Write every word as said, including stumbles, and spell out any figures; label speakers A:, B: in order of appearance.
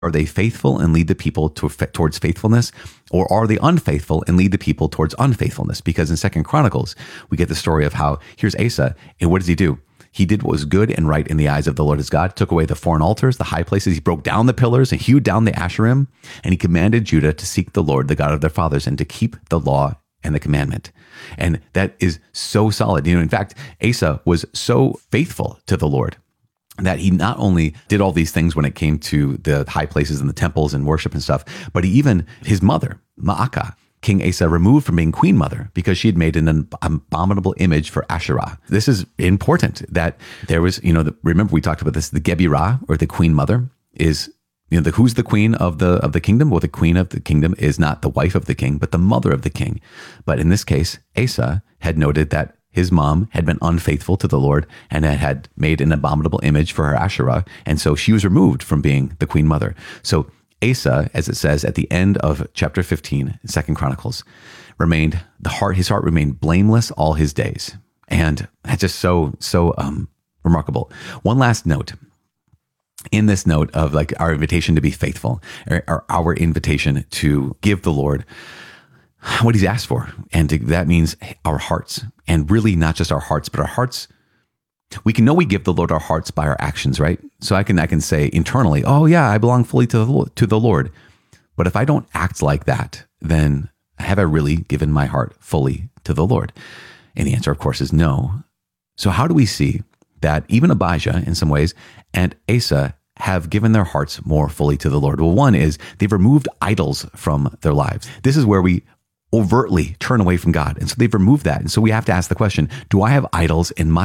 A: Are they faithful and lead the people to, towards faithfulness, or are they unfaithful and lead the people towards unfaithfulness? Because in Second Chronicles, we get the story of how here's Asa, and what does he do? He did what was good and right in the eyes of the Lord his God, took away the foreign altars, the high places. He broke down the pillars and hewed down the Asherim, and he commanded Judah to seek the Lord, the God of their fathers, and to keep the law and the commandment. And that is so solid. You know, in fact, Asa was so faithful to the Lord that he not only did all these things when it came to the high places and the temples and worship and stuff, but he even, his mother, Maacah, King Asa removed from being queen mother because she had made an abominable image for Asherah. This is important that there was, you know, the, remember we talked about this, the Gebirah, or the queen mother, is, you know, the, who's the queen of the of the kingdom? Well, the queen of the kingdom is not the wife of the king, but the mother of the king. But in this case, Asa had noted that his mom had been unfaithful to the Lord and had made an abominable image for her Asherah. And so she was removed from being the queen mother. So Asa, as it says at the end of chapter fifteen, Second Chronicles, remained, the heart, his heart remained blameless all his days. And that's just so, so um, remarkable. One last note. In this note of like our invitation to be faithful, or, or our invitation to give the Lord what he's asked for. And to, that means our hearts, and really not just our hearts, but our hearts. We can know we give the Lord our hearts by our actions, right? So I can, I can say internally, oh yeah, I belong fully to the, to the Lord. But if I don't act like that, then have I really given my heart fully to the Lord? And the answer, of course, is no. So how do we see that even Abijah, in some ways, and Asa have given their hearts more fully to the Lord? Well, one is they've removed idols from their lives. This is where we overtly turn away from God. And so they've removed that. And so we have to ask the question, do I have idols in my